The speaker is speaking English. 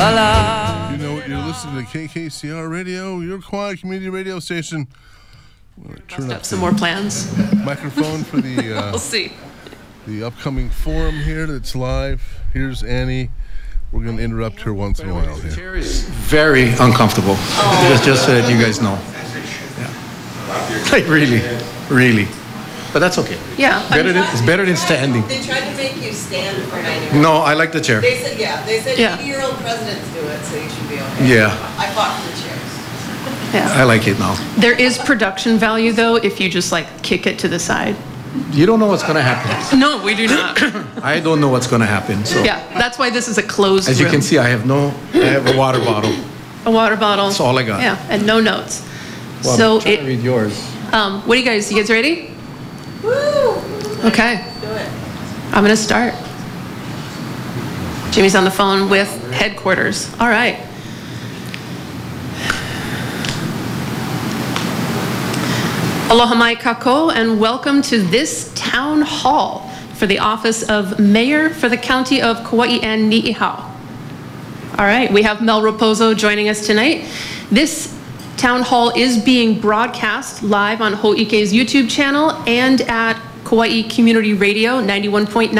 la. You know, you're listening to KKCR Radio, your Kauai community radio station. Turn up some more plans. Microphone for the We'll see. The upcoming forum here that's live. Here's Annie. We're going to interrupt her once in a while The here. chair is very uncomfortable. Just so that you guys know. Yeah. Like really. But that's okay. Yeah. It's better than standing. They tried to make you stand for 90 No, I like the chair. They said, they said Yeah. 80-year-old presidents do it, so you should be okay. Yeah, I fought for the chairs. Yeah. I like it now. There is production value, though, if you just like kick it to the side. You don't know what's going to happen. No, we do not. I don't know what's going to happen. So Yeah, that's why this is a closed as you room. can see, I have a water bottle. A water bottle. That's all I got. Yeah, and no notes. Well, So I'm trying to read yours. what do you guys ready? Woo! Okay, Do it. I'm gonna start. Jimmy's on the phone with headquarters. All right. Aloha mai kako, and welcome to this town hall for the office of Mayor for the County of Kauai and Ni'ihau. All right, we have Mel Raposo joining us tonight. This town hall is being broadcast live on Ho'ike's YouTube channel and at Kauai Community Radio 91.9